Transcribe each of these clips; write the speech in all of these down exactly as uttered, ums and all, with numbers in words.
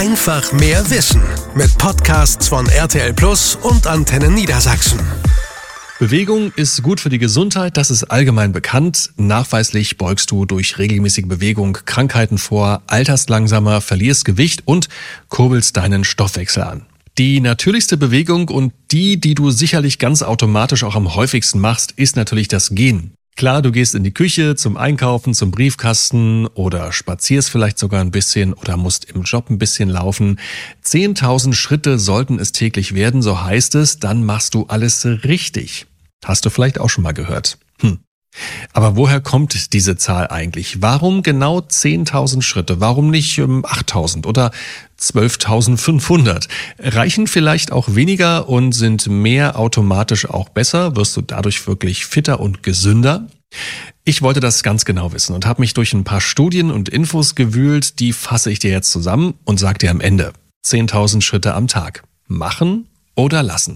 Einfach mehr Wissen mit Podcasts von R T L Plus und Antenne Niedersachsen. Bewegung ist gut für die Gesundheit, das ist allgemein bekannt. Nachweislich beugst du durch regelmäßige Bewegung Krankheiten vor, alterst langsamer, verlierst Gewicht und kurbelst deinen Stoffwechsel an. Die natürlichste Bewegung und die, die du sicherlich ganz automatisch auch am häufigsten machst, ist natürlich das Gehen. Klar, du gehst in die Küche, zum Einkaufen, zum Briefkasten oder spazierst vielleicht sogar ein bisschen oder musst im Job ein bisschen laufen. zehntausend Schritte sollten es täglich werden, so heißt es, dann machst du alles richtig. Hast du vielleicht auch schon mal gehört. Hm. Aber woher kommt diese Zahl eigentlich? Warum genau zehntausend Schritte? Warum nicht ähm, achttausend oder zwölftausendfünfhundert? Reichen vielleicht auch weniger und sind mehr automatisch auch besser? Wirst du dadurch wirklich fitter und gesünder? Ich wollte das ganz genau wissen und habe mich durch ein paar Studien und Infos gewühlt. Die fasse ich dir jetzt zusammen und sag dir am Ende. zehntausend Schritte am Tag. Machen oder lassen?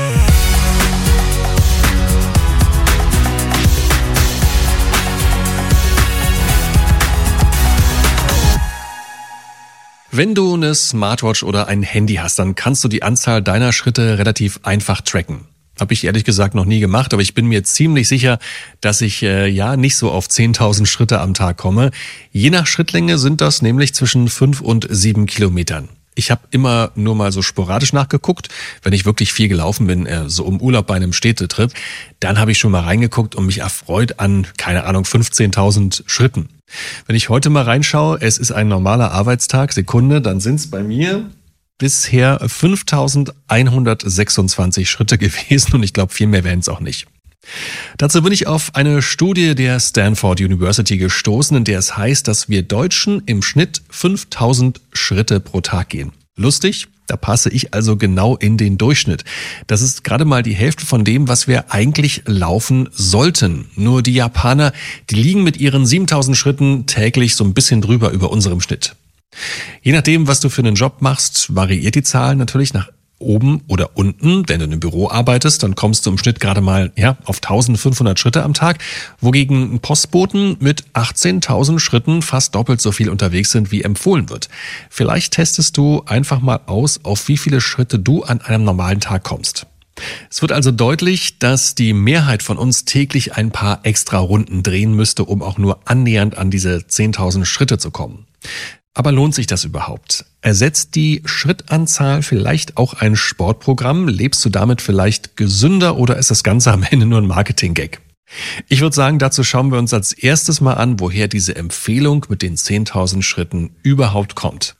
Wenn du eine Smartwatch oder ein Handy hast, dann kannst du die Anzahl deiner Schritte relativ einfach tracken. Habe ich ehrlich gesagt noch nie gemacht, aber ich bin mir ziemlich sicher, dass ich äh, ja nicht so auf zehntausend Schritte am Tag komme. Je nach Schrittlänge sind das nämlich zwischen fünf und sieben Kilometern. Ich habe immer nur mal so sporadisch nachgeguckt, wenn ich wirklich viel gelaufen bin, äh, so im Urlaub bei einem Städtetrip, dann habe ich schon mal reingeguckt und mich erfreut an, keine Ahnung, fünfzehntausend Schritten. Wenn ich heute mal reinschaue, es ist ein normaler Arbeitstag, Sekunde, dann sind es bei mir bisher fünftausendeinhundertsechsundzwanzig Schritte gewesen und ich glaube, viel mehr werden es auch nicht. Dazu bin ich auf eine Studie der Stanford University gestoßen, in der es heißt, dass wir Deutschen im Schnitt fünftausend Schritte pro Tag gehen. Lustig? Da passe ich also genau in den Durchschnitt. Das ist gerade mal die Hälfte von dem, was wir eigentlich laufen sollten. Nur die Japaner, die liegen mit ihren siebentausend Schritten täglich so ein bisschen drüber über unserem Schnitt. Je nachdem, was du für einen Job machst, variiert die Zahl natürlich nach oben oder unten. Wenn du in einem Büro arbeitest, dann kommst du im Schnitt gerade mal ja, auf eintausendfünfhundert Schritte am Tag, wogegen Postboten mit achtzehntausend Schritten fast doppelt so viel unterwegs sind, wie empfohlen wird. Vielleicht testest du einfach mal aus, auf wie viele Schritte du an einem normalen Tag kommst. Es wird also deutlich, dass die Mehrheit von uns täglich ein paar extra Runden drehen müsste, um auch nur annähernd an diese zehntausend Schritte zu kommen. Aber lohnt sich das überhaupt? Ersetzt die Schrittanzahl vielleicht auch ein Sportprogramm? Lebst du damit vielleicht gesünder oder ist das Ganze am Ende nur ein Marketing-Gag? Ich würde sagen, dazu schauen wir uns als erstes mal an, woher diese Empfehlung mit den zehntausend Schritten überhaupt kommt.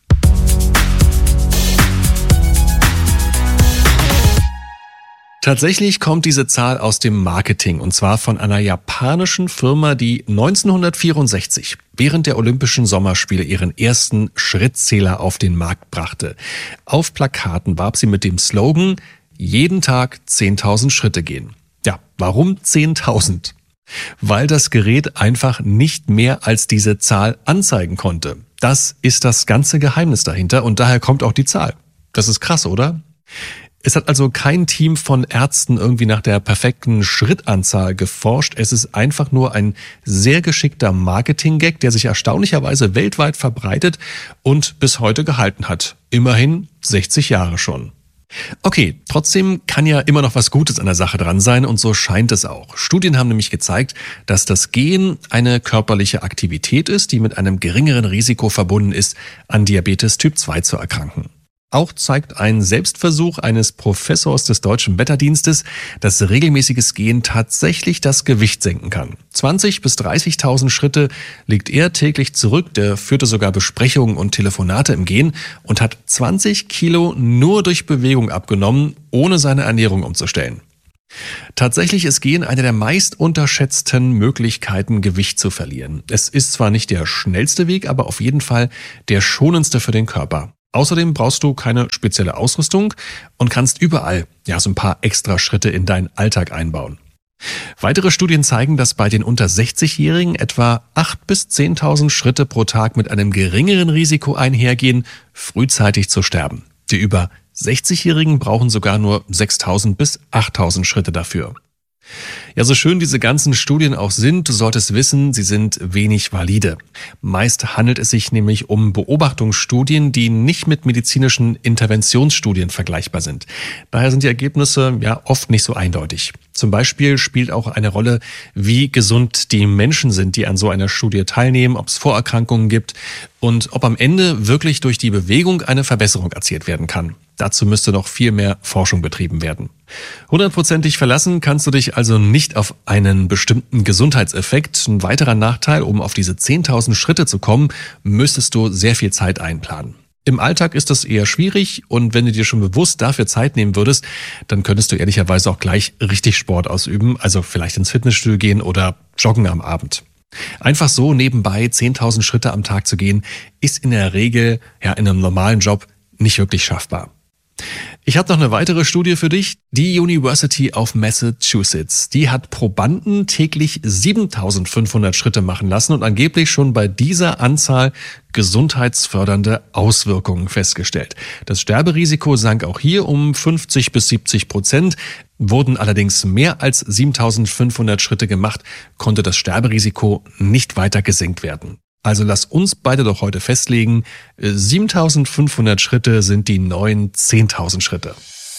Tatsächlich kommt diese Zahl aus dem Marketing und zwar von einer japanischen Firma, die neunzehnhundertvierundsechzig während der Olympischen Sommerspiele ihren ersten Schrittzähler auf den Markt brachte. Auf Plakaten warb sie mit dem Slogan „Jeden Tag zehntausend Schritte gehen". Ja, warum zehntausend? Weil das Gerät einfach nicht mehr als diese Zahl anzeigen konnte. Das ist das ganze Geheimnis dahinter und daher kommt auch die Zahl. Das ist krass, oder? Es hat also kein Team von Ärzten irgendwie nach der perfekten Schrittanzahl geforscht. Es ist einfach nur ein sehr geschickter Marketing-Gag, der sich erstaunlicherweise weltweit verbreitet und bis heute gehalten hat. Immerhin sechzig Jahre schon. Okay, trotzdem kann ja immer noch was Gutes an der Sache dran sein und so scheint es auch. Studien haben nämlich gezeigt, dass das Gehen eine körperliche Aktivität ist, die mit einem geringeren Risiko verbunden ist, an Diabetes Typ zwei zu erkranken. Auch zeigt ein Selbstversuch eines Professors des Deutschen Wetterdienstes, dass regelmäßiges Gehen tatsächlich das Gewicht senken kann. zwanzigtausend bis dreißigtausend Schritte legt er täglich zurück. Der führte sogar Besprechungen und Telefonate im Gehen und hat zwanzig Kilo nur durch Bewegung abgenommen, ohne seine Ernährung umzustellen. Tatsächlich ist Gehen eine der meist unterschätzten Möglichkeiten, Gewicht zu verlieren. Es ist zwar nicht der schnellste Weg, aber auf jeden Fall der schonendste für den Körper. Außerdem brauchst du keine spezielle Ausrüstung und kannst überall ja so ein paar extra Schritte in deinen Alltag einbauen. Weitere Studien zeigen, dass bei den unter sechzigjährigen etwa achttausend bis zehntausend Schritte pro Tag mit einem geringeren Risiko einhergehen, frühzeitig zu sterben. Die über sechzigjährigen brauchen sogar nur sechstausend bis achttausend Schritte dafür. Ja, so schön diese ganzen Studien auch sind, du solltest wissen, sie sind wenig valide. Meist handelt es sich nämlich um Beobachtungsstudien, die nicht mit medizinischen Interventionsstudien vergleichbar sind. Daher sind die Ergebnisse ja oft nicht so eindeutig. Zum Beispiel spielt auch eine Rolle, wie gesund die Menschen sind, die an so einer Studie teilnehmen, ob es Vorerkrankungen gibt und ob am Ende wirklich durch die Bewegung eine Verbesserung erzielt werden kann. Dazu müsste noch viel mehr Forschung betrieben werden. Hundertprozentig verlassen kannst du dich also nicht auf einen bestimmten Gesundheitseffekt. Ein weiterer Nachteil, um auf diese zehntausend Schritte zu kommen, müsstest du sehr viel Zeit einplanen. Im Alltag ist das eher schwierig und wenn du dir schon bewusst dafür Zeit nehmen würdest, dann könntest du ehrlicherweise auch gleich richtig Sport ausüben, also vielleicht ins Fitnessstudio gehen oder joggen am Abend. Einfach so nebenbei zehntausend Schritte am Tag zu gehen, ist in der Regel ja in einem normalen Job nicht wirklich schaffbar. Ich habe noch eine weitere Studie für dich. Die University of Massachusetts, die hat Probanden täglich siebentausendfünfhundert Schritte machen lassen und angeblich schon bei dieser Anzahl gesundheitsfördernde Auswirkungen festgestellt. Das Sterberisiko sank auch hier um fünfzig bis siebzig Prozent. Wurden allerdings mehr als siebentausendfünfhundert Schritte gemacht, konnte das Sterberisiko nicht weiter gesenkt werden. Also lass uns beide doch heute festlegen, siebentausendfünfhundert Schritte sind die neuen zehntausend Schritte.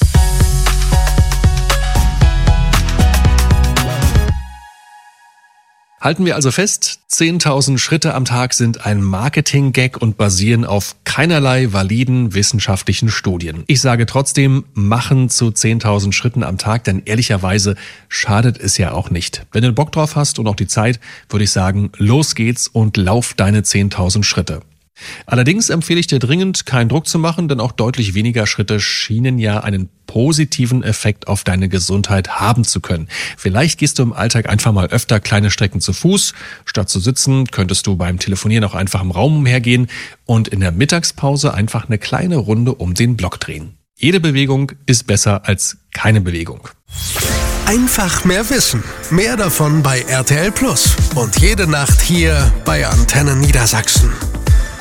Halten wir also fest, zehntausend Schritte am Tag sind ein Marketing-Gag und basieren auf keinerlei validen wissenschaftlichen Studien. Ich sage trotzdem, machen zu zehntausend Schritten am Tag, denn ehrlicherweise schadet es ja auch nicht. Wenn du Bock drauf hast und auch die Zeit, würde ich sagen, los geht's und lauf deine zehntausend Schritte. Allerdings empfehle ich dir dringend, keinen Druck zu machen, denn auch deutlich weniger Schritte schienen ja einen positiven Effekt auf deine Gesundheit haben zu können. Vielleicht gehst du im Alltag einfach mal öfter kleine Strecken zu Fuß. Statt zu sitzen, könntest du beim Telefonieren auch einfach im Raum umhergehen und in der Mittagspause einfach eine kleine Runde um den Block drehen. Jede Bewegung ist besser als keine Bewegung. Einfach mehr Wissen. Mehr davon bei R T L Plus. Und jede Nacht hier bei Antenne Niedersachsen.